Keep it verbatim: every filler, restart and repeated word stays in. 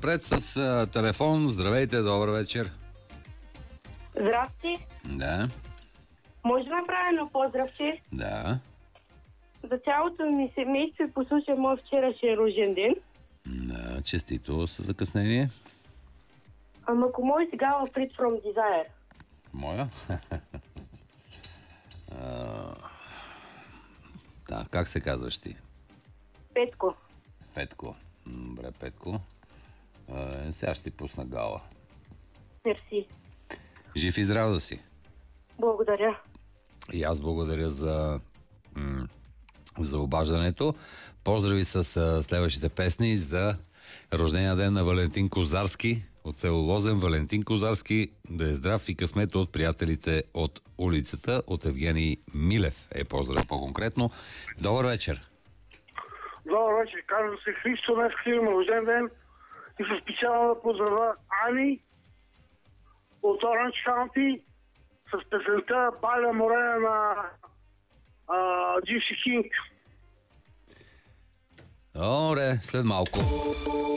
напред с а, телефон. Здравейте, добър вечер. Здрасти. Да. Може да направя едно поздравче? Да. За цялото ми семейство и послуша мой вчерашен рожден ден. Да, честито с закъснение. Ама ако може сега в Free From Desire. Моя? а, да, как се казваш ти? Петко. Петко. Добре, Петко. А, сега ще ти пусна Гала. Мерси. Жив и здрав да си. Благодаря. И аз благодаря за, м- за обаждането. Поздрави с а, следващите песни за рождения ден на Валентин Козарски от село Лозен. Валентин Козарски, да е здрав и късмет от приятелите от улицата. От Евгений Милев е поздрав по-конкретно. Добър вечер. Добър вечер. Казвам се Христо, днес имам рожден ден и се специално да поздравя Ани от Оранж County с песента Баля море на Джипси Кинг. Добре, след малко.